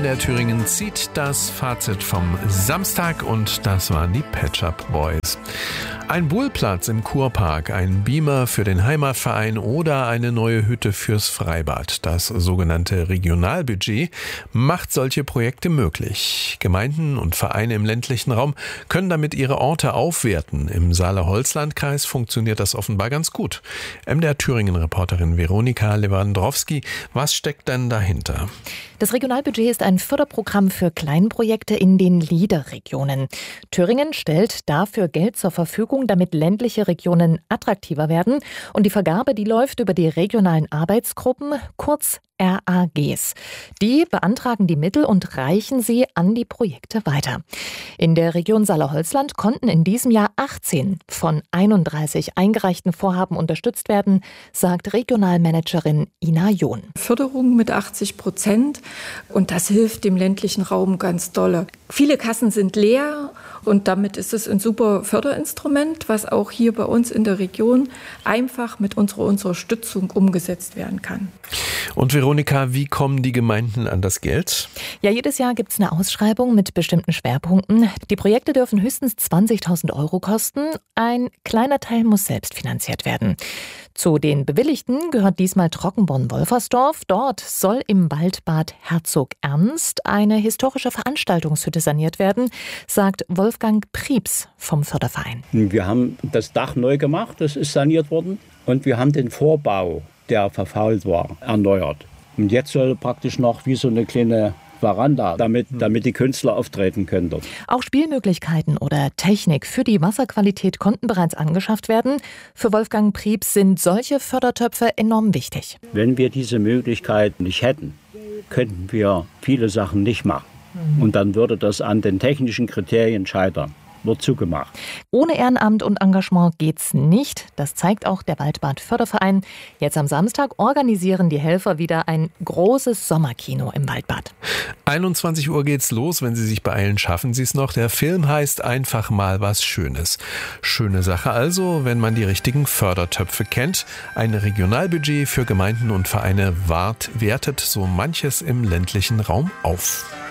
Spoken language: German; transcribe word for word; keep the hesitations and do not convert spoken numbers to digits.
M D R Thüringen zieht das Fazit vom Samstag und das waren die Pet Shop Boys. Ein Bullplatz im Kurpark, ein Beamer für den Heimatverein oder eine neue Hütte fürs Freibad. Das sogenannte Regionalbudget macht solche Projekte möglich. Gemeinden und Vereine im ländlichen Raum können damit ihre Orte aufwerten. Im Saale-Holzland-Kreis funktioniert das offenbar ganz gut. M D R Thüringen-Reporterin Veronika Lewandowski, was steckt denn dahinter? Das Regionalbudget ist ein Förderprogramm für Kleinprojekte in den LEADER-Regionen. Thüringen stellt dafür Geld zur Verfügung, damit ländliche Regionen attraktiver werden. Und die Vergabe, die läuft über die regionalen Arbeitsgruppen, kurz R A Gs. Die beantragen die Mittel und reichen sie an die Projekte weiter. In der Region Saale-Holzland konnten in diesem Jahr achtzehn von einunddreißig eingereichten Vorhaben unterstützt werden, sagt Regionalmanagerin Ina John. Förderung mit achtzig Prozent und das hilft dem ländlichen Raum ganz dolle. Viele Kassen sind leer und damit ist es ein super Förderinstrument, was auch hier bei uns in der Region einfach mit unserer Unterstützung umgesetzt werden kann. Und Veronika, wie kommen die Gemeinden an das Geld? Ja, jedes Jahr gibt es eine Ausschreibung mit bestimmten Schwerpunkten. Die Projekte dürfen höchstens zwanzigtausend Euro kosten. Ein kleiner Teil muss selbst finanziert werden. Zu den Bewilligten gehört diesmal Trockenborn-Wolfersdorf. Dort soll im Waldbad Herzog Ernst eine historische Veranstaltungshütte saniert werden, sagt Wolfgang Prieps vom Förderverein. Wir haben das Dach neu gemacht, das ist saniert worden. Und wir haben den Vorbau, der verfault war, erneuert. Und jetzt soll praktisch noch wie so eine kleine Veranda, damit, damit die Künstler auftreten können dort. Auch Spielmöglichkeiten oder Technik für die Wasserqualität konnten bereits angeschafft werden. Für Wolfgang Prieps sind solche Fördertöpfe enorm wichtig. Wenn wir diese Möglichkeit nicht hätten, könnten wir viele Sachen nicht machen. Und dann würde das an den technischen Kriterien scheitern. Wird zugemacht. Ohne Ehrenamt und Engagement geht's nicht. Das zeigt auch der Waldbad Förderverein. Jetzt am Samstag organisieren die Helfer wieder ein großes Sommerkino im Waldbad. einundzwanzig Uhr geht's los. Wenn Sie sich beeilen, schaffen Sie es noch. Der Film heißt Einfach mal was Schönes. Schöne Sache also, wenn man die richtigen Fördertöpfe kennt. Ein Regionalbudget für Gemeinden und Vereine wart, wertet so manches im ländlichen Raum auf.